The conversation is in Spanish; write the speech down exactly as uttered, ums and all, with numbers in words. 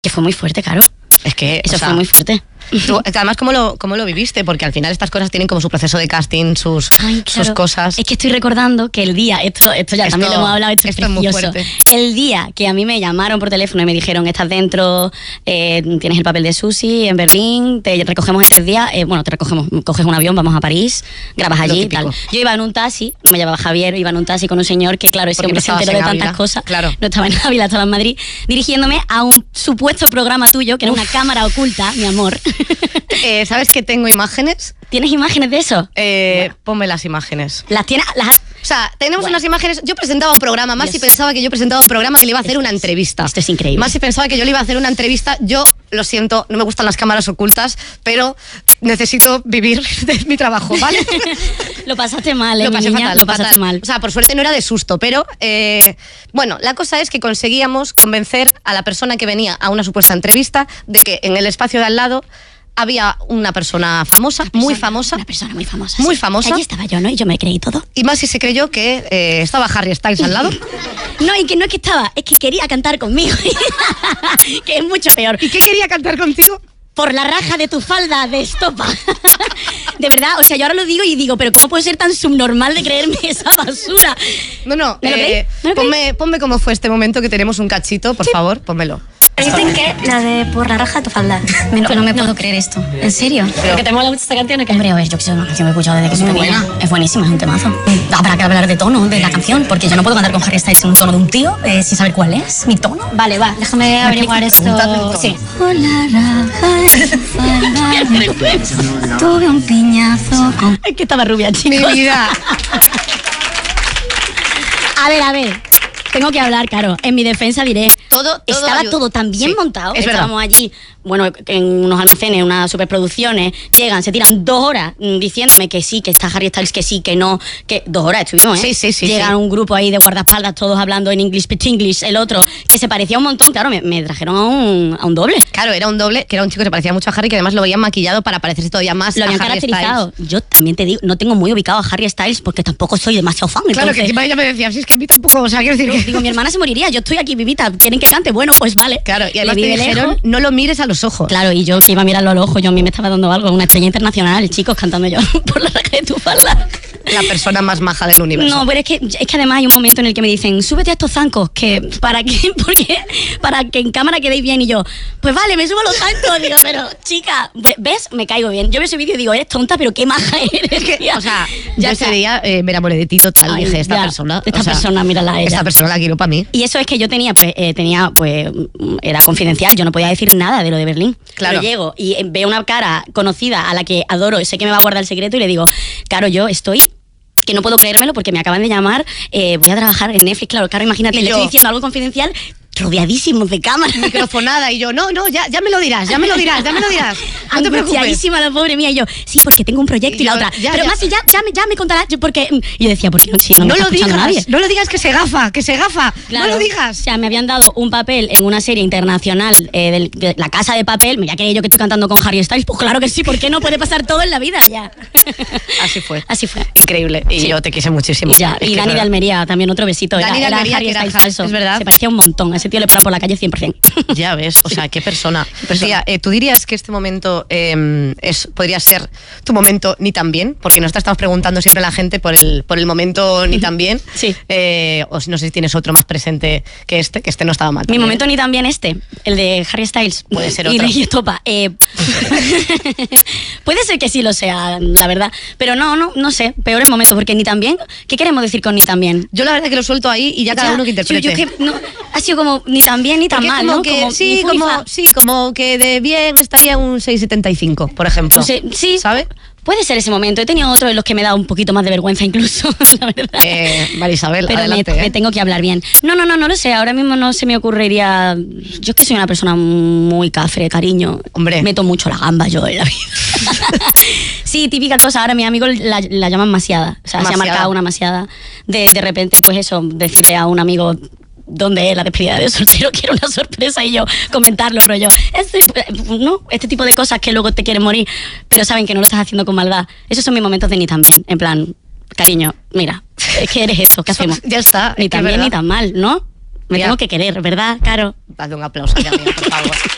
Que fue muy fuerte, claro. Es que eso o sea, fue muy fuerte. Tú, además, ¿cómo lo, ¿cómo lo viviste? Porque al final estas cosas tienen como su proceso de casting, sus, Ay, claro. sus cosas. Es que estoy recordando que el día, esto, esto ya Esto- también lo hemos hablado, esto, esto es es muy precioso. fuerte. El día que a mí me llamaron por teléfono y me dijeron, estás dentro, eh, tienes el papel de Susi en Berlín, te recogemos en tres días, eh, bueno, te recogemos, coges un avión, vamos a París, grabas Lo allí, típico. tal. Yo iba en un taxi, no me llevaba Javier, iba en un taxi con un señor que, claro, ese Porque hombre no se estabas enteró de en tantas Ávila, cosas. claro. No estaba en Ávila, estaba en Madrid, dirigiéndome a un supuesto programa tuyo, que era una cámara oculta, mi amor. Eh, ¿Sabes que tengo imágenes? ¿Tienes imágenes de eso? Eh, Bueno. Ponme las imágenes. Las tienes... Las... O sea, tenemos Bueno. unas imágenes. Yo presentaba un programa, más si Dios. pensaba que yo presentaba un programa que le iba a hacer Esto una es- entrevista. esto es increíble. Más si pensaba que yo le iba a hacer una entrevista. Yo, lo siento, no me gustan las cámaras ocultas, pero necesito vivir de mi trabajo, ¿vale? Lo pasaste mal, ¿eh, Lo pasé mi niña? fatal, Lo pasaste fatal. mal. O sea, por suerte no era de susto, pero eh, bueno, la cosa es que conseguíamos convencer a la persona que venía a una supuesta entrevista de que en el espacio de al lado había una persona famosa, Una persona- muy famosa, Una persona muy famosa. Muy sí. famosa. Allí estaba yo, ¿no? Y yo me creí todo. y más si se creyó que eh, estaba Harry Styles al lado. No, y que no es que estaba, es que quería cantar conmigo. Que es mucho peor. ¿Y qué quería cantar contigo? Por la raja de tu falda de estopa. De verdad, o sea, yo ahora lo digo y digo, pero ¿cómo puede ser tan subnormal de creerme esa basura? No, no, ¿Me lo eh, creí? ¿Me lo creí? ponme, ponme cómo fue este momento que tenemos un cachito, por favor, pónmelo. Dicen que la de por la raja de tu falda. Me, no me puedo creer esto. ¿En serio? Pero- ¿Que te mola mucho esta canción o qué? Hombre, a ver, yo que sé, una canción que he escuchado desde que soy pequeña. Es buenísima, es un temazo. Habrá que hablar de tono de la canción, porque yo no puedo cantar con Harry Styles en un tono de un tío eh, sin saber cuál es mi tono. Vale, va, déjame averiguar esto. Preguntadle el tono. Sí. Por la raja de tu falda tuve un piñazo con... Es que estaba rubia, chicos. Mi vida. A ver, a ver. Tengo que hablar, claro. En mi defensa diré, Todo- todo estaba ayuda. todo tan bien Sí, montado. es verdad. Estábamos allí, bueno, en unos almacenes, unas superproducciones. Llegan, se tiran dos horas mm, diciéndome que sí, que está Harry Styles, que sí, que no, que dos horas estuvimos, ¿eh? Sí, sí, sí, Llegan sí. un grupo ahí de guardaespaldas, todos hablando en English, pitch English, el otro, que se parecía un montón. Claro, me, me trajeron a un, a un doble. Claro, era un doble, que era un chico que se parecía mucho a Harry, que además lo veían maquillado para parecerse todavía más Lo a habían Harry caracterizado. Styles. Yo también te digo, no tengo muy ubicado a Harry Styles porque tampoco soy demasiado fan. Claro, entonces- que encima ella me decía, sí, es que a mí tampoco, o sea, quiero decir Yo que... digo, mi hermana se moriría, yo estoy aquí vivita, ¿quieren que cante? Bueno, pues vale. Claro, y Le además vi te de dijeron, lejos. no lo mires a los ojos. Claro, y yo que iba a mirarlo al ojo, yo a mí me estaba dando algo, una estrella internacional, chicos, cantando yo por la raja de tu falda. La persona más maja del universo. No, pero es que, es que además hay un momento en el que me dicen, súbete a estos zancos, que para que, porque, para que en cámara quedéis bien, y yo, pues vale, me subo a los zancos, digo, pero chica, ve- ¿ves? Me caigo bien. Yo veo ese vídeo y digo, eres tonta, pero qué maja eres. Es que, tía". o sea, Ya yo ese está. día eh, me enamoré de ti total. Ay, Dije, esta ya, persona. esta o sea, persona, mírala a ella. Esta persona la quiero para mí. Y eso es que yo tenía, pues, eh, tenía, pues, mm, era confidencial, yo no podía decir nada de lo de Berlín. Claro. Pero llego y eh, veo una cara conocida a la que adoro, sé que me va a guardar el secreto y le digo, claro, yo estoy... que no puedo creérmelo porque me acaban de llamar, eh, voy a trabajar en Netflix, claro, claro, imagínate, Y le yo- estoy diciendo algo confidencial, rodeadísimos de cámaras. Microfonada y yo, no, no, ya, ya me lo dirás, ya me lo dirás, ya me lo dirás. No te preocupes. Angustiadísima la pobre mía, y yo, sí, porque tengo un proyecto y, Y la yo, otra. ya, Pero ya. más si ya, ya, me, ya me contarás, yo porque... Y yo decía, ¿por qué no, si no, me No está lo escuchando digas, nadie? no lo digas que se gafa, que se gafa. Claro. No lo O digas. sea, me habían dado un papel en una serie internacional eh, del- de La Casa de Papel. Me ya creía yo que estoy cantando con Harry Styles. Pues claro que sí, ¿por qué no puede pasar todo en la vida? Ya. Así fue. Así fue. Increíble. Y Sí. yo te quise muchísimo. Y, ya. Es y que Dani es de verdad. Almería, también otro besito. Dani de era, Almería, era Harry que era Styles Harry, falso. es verdad. Se parecía un montón. A ese tío le paran por la calle cien por ciento. Ya ves, o sea, qué persona. persona. Tía, eh, ¿tú dirías que este momento eh, es, podría ser tu momento ni tan bien? Porque nosotros estamos preguntando siempre a la gente por el, por el momento ni tan bien. Sí. Eh, o si- no sé si tienes otro más presente que este, que este no estaba mal. Mi también. momento ni también este, el de Harry Styles. Puede ser y otro. de Yestopa. Eh, puede ser que sí lo sea, la verdad. Pero no, no, no sé. Peor el momento, porque ni también. ¿Qué queremos decir con ni también? Yo la verdad que lo suelto ahí y ya cada Ya, uno que yo- interprete. yo que no, ha sido como ni tan bien ni tan Porque es mal, como ¿no? que, Como sí, ni fu ni como, fa. sí, como que de bien estaría un seis setenta y cinco, por ejemplo. Sí, sí. ¿Sabes? Puede ser ese momento. He tenido otros en los que me he dado un poquito más de vergüenza incluso, la verdad. Eh, Marisabel, Pero me, adelante. me ¿eh? tengo que hablar bien. No, no, no, no lo sé. Ahora mismo no se me ocurriría. Yo es que soy una persona muy cafre, cariño. Hombre. Meto mucho la gamba yo en la vida. Sí, típica cosa. Ahora mis amigos la, la llaman masiada. O sea, se ha Masiada. marcado una masiada. De, de repente, pues eso, decirle a un amigo dónde es la despedida de soltero, quiero una sorpresa, y yo comentarlo, rollo, este, no, este tipo de cosas que luego te quieren morir, pero saben que no lo estás haciendo con maldad. Esos son mis momentos de ni tan bien, en plan, cariño, mira, es que eres esto, ¿qué hacemos? Ya está. Ni es que tan es bien verdad. ni tan mal, ¿no? Me Ya. tengo que querer, ¿verdad, Caro? Dale un aplauso, ya, mira, por favor.